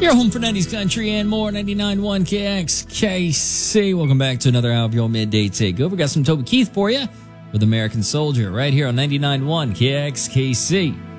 Your home for 90s country and more, 99.1 KXKC. Welcome back to another hour of your midday takeover. We got some Toby Keith for you with American Soldier right here on 99.1 KXKC.